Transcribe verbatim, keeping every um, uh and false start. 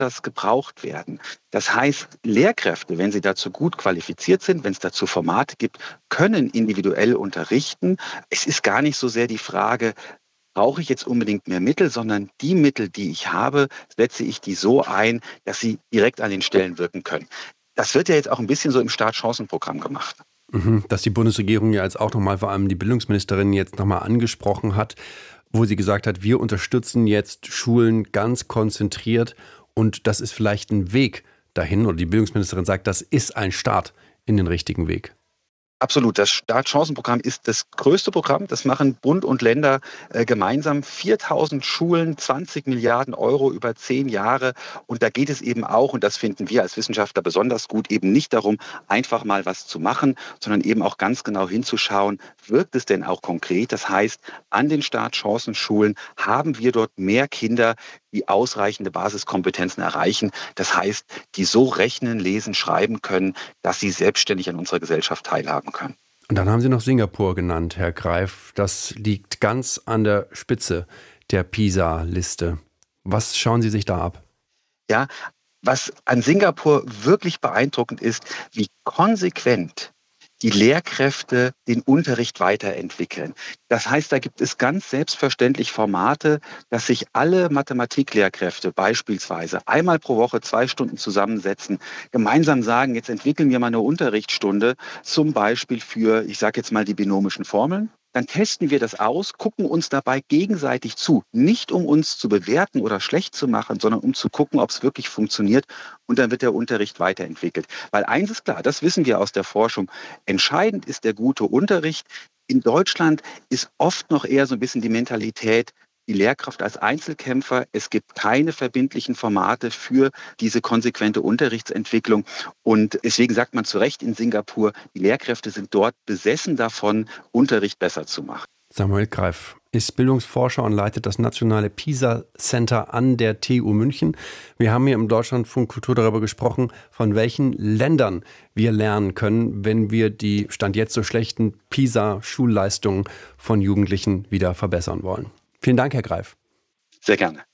das gebraucht werden. Das heißt, Lehrkräfte, wenn sie dazu gut qualifiziert sind, wenn es dazu Formate gibt, können individuell unterrichten. Es ist gar nicht so sehr die Frage, brauche ich jetzt unbedingt mehr Mittel, sondern die Mittel, die ich habe, setze ich die so ein, dass sie direkt an den Stellen wirken können. Das wird ja jetzt auch ein bisschen so im Startchancenprogramm gemacht. Mhm, dass die Bundesregierung ja jetzt auch nochmal, vor allem die Bildungsministerin jetzt nochmal angesprochen hat, wo sie gesagt hat, wir unterstützen jetzt Schulen ganz konzentriert und das ist vielleicht ein Weg dahin, oder die Bildungsministerin sagt, das ist ein Start in den richtigen Weg. Absolut. Das Startchancenprogramm ist das größte Programm. Das machen Bund und Länder äh, gemeinsam. viertausend Schulen, zwanzig Milliarden Euro über zehn Jahre. Und da geht es eben auch, und das finden wir als Wissenschaftler besonders gut, eben nicht darum, einfach mal was zu machen, sondern eben auch ganz genau hinzuschauen, wirkt es denn auch konkret? Das heißt, an den Startchancenschulen haben wir dort mehr Kinder, die ausreichende Basiskompetenzen erreichen. Das heißt, die so rechnen, lesen, schreiben können, dass sie selbstständig an unserer Gesellschaft teilhaben können. Und dann haben Sie noch Singapur genannt, Herr Greif. Das liegt ganz an der Spitze der PISA-Liste. Was schauen Sie sich da ab? Ja, was an Singapur wirklich beeindruckend ist, wie konsequent die Lehrkräfte den Unterricht weiterentwickeln. Das heißt, da gibt es ganz selbstverständlich Formate, dass sich alle Mathematiklehrkräfte beispielsweise einmal pro Woche zwei Stunden zusammensetzen, gemeinsam sagen, jetzt entwickeln wir mal eine Unterrichtsstunde, zum Beispiel für, ich sage jetzt mal, die binomischen Formeln. Dann testen wir das aus, gucken uns dabei gegenseitig zu. Nicht um uns zu bewerten oder schlecht zu machen, sondern um zu gucken, ob es wirklich funktioniert. Und dann wird der Unterricht weiterentwickelt. Weil eins ist klar, das wissen wir aus der Forschung. Entscheidend ist der gute Unterricht. In Deutschland ist oft noch eher so ein bisschen die Mentalität, die Lehrkraft als Einzelkämpfer. Es gibt keine verbindlichen Formate für diese konsequente Unterrichtsentwicklung. Und deswegen sagt man zu Recht in Singapur, die Lehrkräfte sind dort besessen davon, Unterricht besser zu machen. Samuel Greif ist Bildungsforscher und leitet das nationale PISA Center an der T U München. Wir haben hier im Deutschlandfunk Kultur darüber gesprochen, von welchen Ländern wir lernen können, wenn wir die Stand jetzt so schlechten PISA-Schulleistungen von Jugendlichen wieder verbessern wollen. Vielen Dank, Herr Greif. Sehr gerne.